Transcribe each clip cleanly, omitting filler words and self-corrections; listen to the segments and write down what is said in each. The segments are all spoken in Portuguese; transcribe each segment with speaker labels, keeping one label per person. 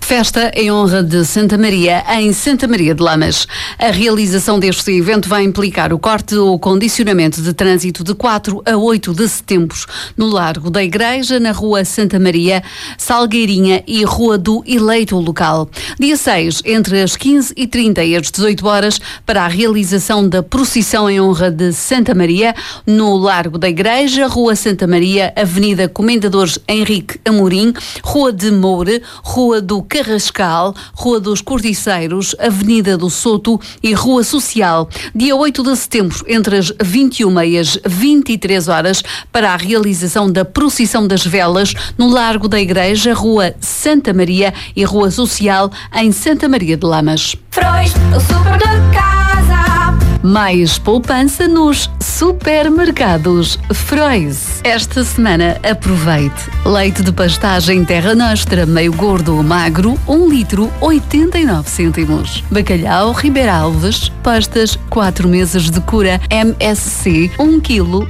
Speaker 1: Festa em honra de Santa Maria, em Santa Maria de Lamas. A realização deste evento vai implicar o corte ou condicionamento de trânsito de 4 a 8 de setembro no Largo da Igreja, na Rua Santa Maria, Salgueirinha e Rua do Eleito Local. Dia 6, entre as 15h30 e as 18 horas, para a realização da procissão em honra de Santa Maria, no Largo da Igreja, Rua Santa Maria, Avenida Comendadores Henrique Amorim, Rua de Moure, Rua do Carrascal, Rua dos Cordiceiros, Avenida do Soto e Rua Social. Dia 8 de setembro, entre as 21 e as 23 horas, para a realização da procissão das velas no Largo da Igreja, Rua Santa Maria e Rua Social, em Santa Maria de Lamas.
Speaker 2: Frois, o super da casa.
Speaker 1: Mais poupança nos supermercados Frois. Esta semana aproveite. Leite de pastagem Terra Nostra, meio gordo ou magro, 1 litro, 89 cêntimos. Bacalhau Ribeira Alves, pastas 4 meses de cura MSC, 1 kg,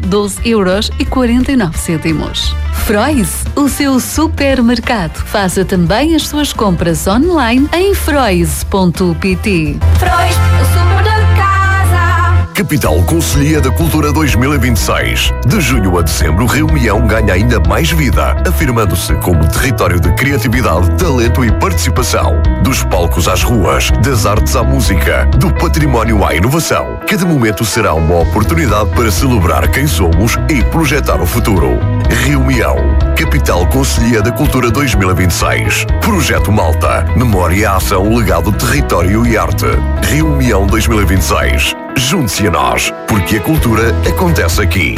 Speaker 1: 12,49 €. Frois, o seu supermercado. Faça também as suas compras online em frois.pt.
Speaker 2: Frois, o super da casa.
Speaker 3: Capital Conselhia da Cultura 2026. De junho a dezembro, Rio Maião ganha ainda mais vida, afirmando-se como território de criatividade, talento e participação. Dos palcos às ruas, das artes à música, do património à inovação. Cada momento será uma oportunidade para celebrar quem somos e projetar o futuro. Rio Maião, Capital Conselhia da Cultura 2026. Projeto Malta, Memória, Ação, Legado, Território e Arte. Rio Maião 2026. Junte-se a nós, porque a cultura acontece aqui.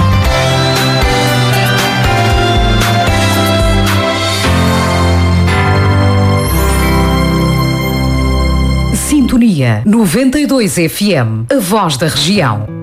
Speaker 4: Sintonia 92 FM, a voz da região.